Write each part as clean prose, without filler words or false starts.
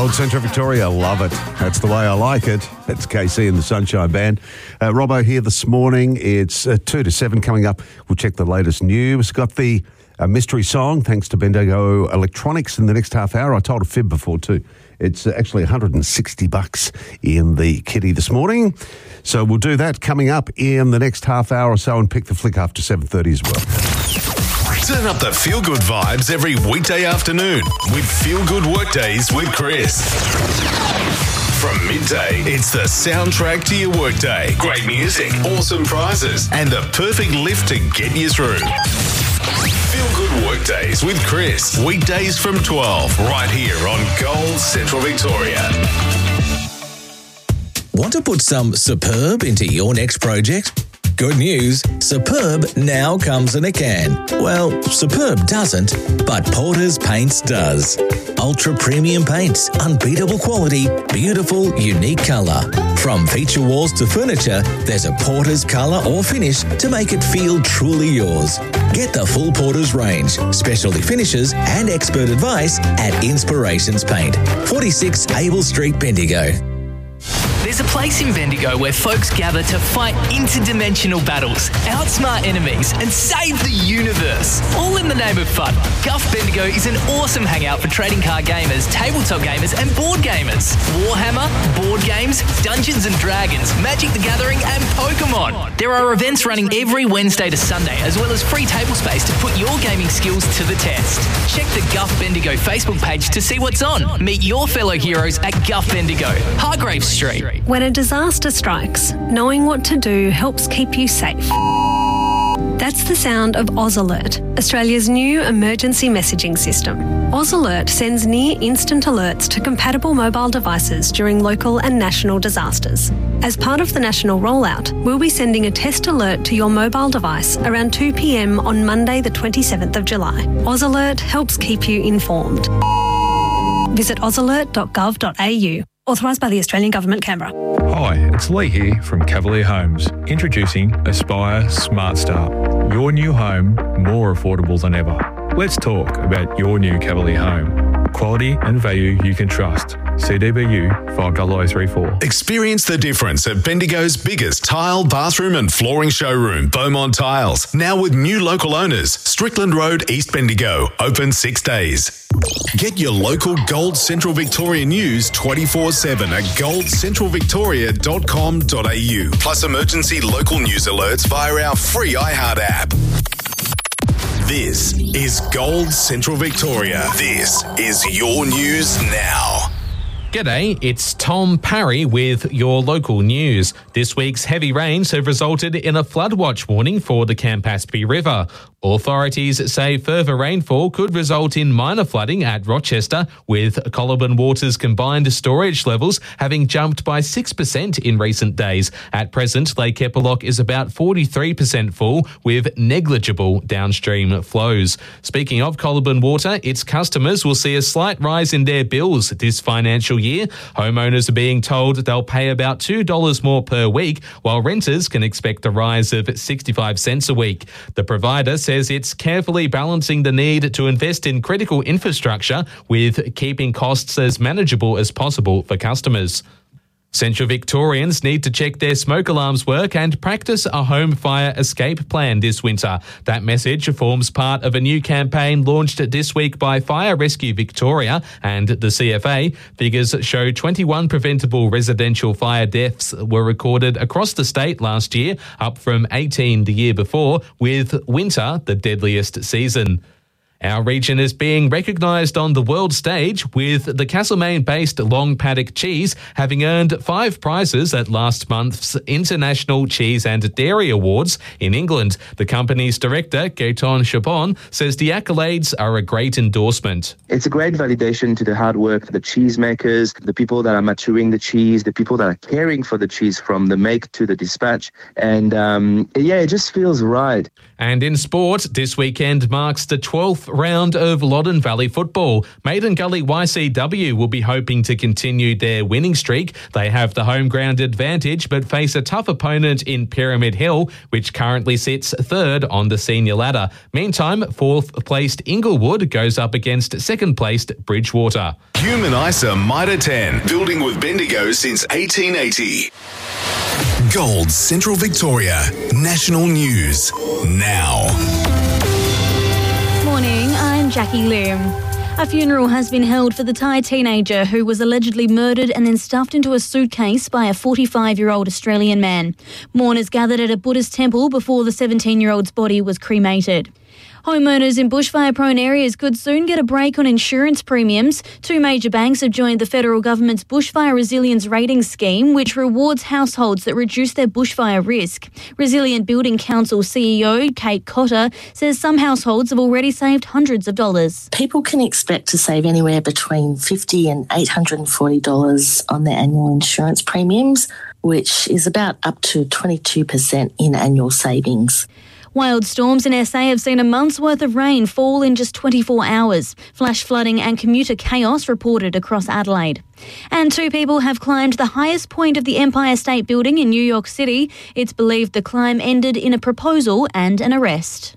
Gold Central Victoria, love it. That's the way I like it. That's KC and the Sunshine Band. Robbo here this morning. It's 2 to 7 coming up. We'll check the latest news. Got the mystery song, thanks to Bendigo Electronics in the next half hour. I told a fib before too. It's actually $160 in the kitty this morning. So we'll do that coming up in the next half hour or so and pick the flick after 7:30 as well. Turn up the feel-good vibes every weekday afternoon with Feel Good Workdays with Chris. From midday, it's the soundtrack to your workday. Great music, awesome prizes, and the perfect lift to get you through. Feel Good Workdays with Chris. Weekdays from 12, right here on Gold Central Victoria. Want to put some superb into your next project? Good news, Superb now comes in a can. Well, Superb doesn't, but Porter's Paints does. Ultra premium paints, unbeatable quality, beautiful, unique colour. From feature walls to furniture, there's a Porter's colour or finish to make it feel truly yours. Get the full Porter's range, specialty finishes and expert advice at Inspirations Paint, 46 Abel Street, Bendigo. There's a place in Bendigo where folks gather to fight interdimensional battles, outsmart enemies, and save the universe. All in the name of fun. Guff Bendigo is an awesome hangout for trading card gamers, tabletop gamers, and board gamers. Warhammer, board games, Dungeons and Dragons, Magic the Gathering, and Pokemon. There are events running every Wednesday to Sunday, as well as free table space to put your gaming skills to the test. Check the Guff Bendigo Facebook page to see what's on. Meet your fellow heroes at Guff Bendigo, Hargrave Street. When a disaster strikes, knowing what to do helps keep you safe. That's the sound of Oz Alert, Australia's new emergency messaging system. Oz Alert sends near-instant alerts to compatible mobile devices during local and national disasters. As part of the national rollout, we'll be sending a test alert to your mobile device around 2 p.m. on Monday the 27th of July. Oz Alert helps keep you informed. Visit ozalert.gov.au. Authorised by the Australian Government, Canberra. Hi, it's Lee here from Cavalier Homes, introducing Aspire Smart Start. Your new home, more affordable than ever. Let's talk about your new Cavalier home. Quality and value you can trust. CDBU 50034. Experience the difference at Bendigo's biggest tile, bathroom and flooring showroom, Beaumont Tiles. Now with new local owners, Strickland Road, East Bendigo, open 6 days. Get your local Gold Central Victoria news 24/7 at goldcentralvictoria.com.au. Plus emergency local news alerts via our free iHeart app. This is Gold Central Victoria. This is your news now. G'day, it's Tom Parry with your local news. This week's heavy rains have resulted in a flood watch warning for the Campaspe River. Authorities say further rainfall could result in minor flooding at Rochester, with Colaburn Water's combined storage levels having jumped by 6% in recent days. At present, Lake Eppalock is about 43% full, with negligible downstream flows. Speaking of Colaburn Water, its customers will see a slight rise in their bills this financial year. Homeowners are being told they'll pay about $2 more per week, while renters can expect a rise of 65 cents a week. The provider says it's carefully balancing the need to invest in critical infrastructure with keeping costs as manageable as possible for customers. Central Victorians need to check their smoke alarms work and practice a home fire escape plan this winter. That message forms part of a new campaign launched this week by Fire Rescue Victoria and the CFA. Figures show 21 preventable residential fire deaths were recorded across the state last year, up from 18 the year before, with winter the deadliest season. Our region is being recognised on the world stage, with the Castlemaine-based Long Paddock cheese having earned 5 prizes at last month's International Cheese and Dairy Awards in England. The company's director, Gaetan Chapon, says the accolades are a great endorsement. It's a great validation to the hard work of the cheesemakers, the people that are maturing the cheese, the people that are caring for the cheese from the make to the dispatch. And it just feels right. And in sport, this weekend marks the 12th round of Loddon Valley football. Maiden Gully YCW will be hoping to continue their winning streak. They have the home ground advantage but face a tough opponent in Pyramid Hill, which currently sits third on the senior ladder. Meantime, fourth-placed Inglewood goes up against second-placed Bridgewater. Human ISA Mitre 10, building with Bendigo since 1880. Gold Central Victoria, national news, now. Morning, I'm Jackie Lim. A funeral has been held for the Thai teenager who was allegedly murdered and then stuffed into a suitcase by a 45-year-old Australian man. Mourners gathered at a Buddhist temple before the 17-year-old's body was cremated. Homeowners in bushfire-prone areas could soon get a break on insurance premiums. Two major banks have joined the federal government's Bushfire Resilience Rating Scheme, which rewards households that reduce their bushfire risk. Resilient Building Council CEO Kate Cotter says some households have already saved hundreds of dollars. People can expect to save anywhere between $50 and $840 on their annual insurance premiums, which is about up to 22% in annual savings. Wild storms in SA have seen a month's worth of rain fall in just 24 hours. Flash flooding and commuter chaos reported across Adelaide. And two people have climbed the highest point of the Empire State Building in New York City. It's believed the climb ended in a proposal and an arrest.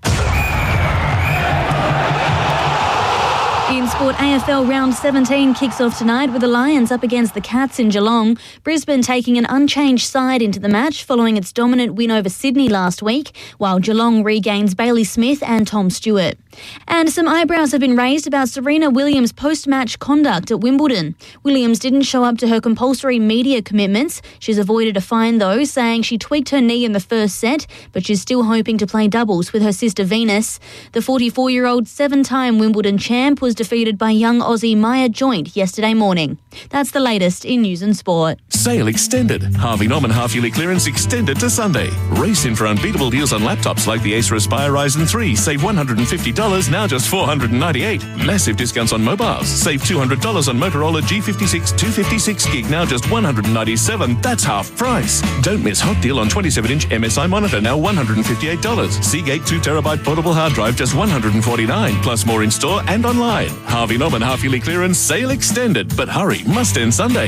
In sport, AFL Round 17 kicks off tonight with the Lions up against the Cats in Geelong. Brisbane taking an unchanged side into the match following its dominant win over Sydney last week, while Geelong regains Bailey Smith and Tom Stewart. And some eyebrows have been raised about Serena Williams' post-match conduct at Wimbledon. Williams didn't show up to her compulsory media commitments. She's avoided a fine though, saying she tweaked her knee in the first set, but she's still hoping to play doubles with her sister Venus. The 44-year-old seven-time Wimbledon champ was defeated by young Aussie Maya Joint yesterday morning. That's the latest in news and sport. Sale extended. Harvey Norman half-yearly clearance extended to Sunday. Race in for unbeatable deals on laptops like the Acer Aspire Ryzen 3. Save $150, now just $498. Massive discounts on mobiles. Save $200 on Motorola G56 256 gig, now just $197. That's half price. Don't miss hot deal on 27-inch MSI monitor, now $158. Seagate 2TB portable hard drive, just $149. Plus more in store and online. Harvey Norman half-yearly clearance sale extended, but hurry, must end Sunday.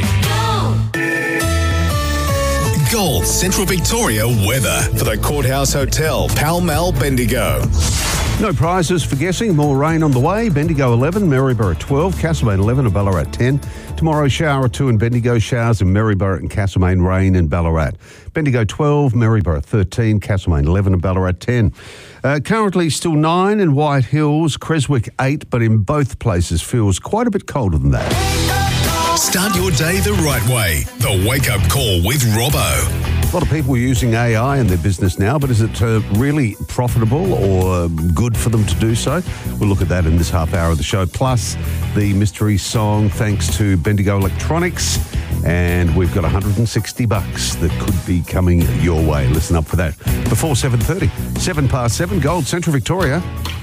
Gold Central Victoria weather for the Courthouse Hotel, Pall Mall, Bendigo. No prizes for guessing. More rain on the way. Bendigo 11, Maryborough 12, Castlemaine 11 and Ballarat 10. Tomorrow, shower or two in Bendigo, showers in Maryborough and Castlemaine, rain in Ballarat. Bendigo 12, Maryborough 13, Castlemaine 11 and Ballarat 10. Currently still 9 in White Hills, Creswick 8, but in both places feels quite a bit colder than that. Start your day the right way. The Wake Up Call with Robbo. A lot of people are using AI in their business now, but is it really profitable or good for them to do so? We'll look at that in this half hour of the show. Plus, the mystery song, thanks to Bendigo Electronics. And we've got $160 that could be coming your way. Listen up for that. Before 7:30, 7 past 7, Gold Central Victoria.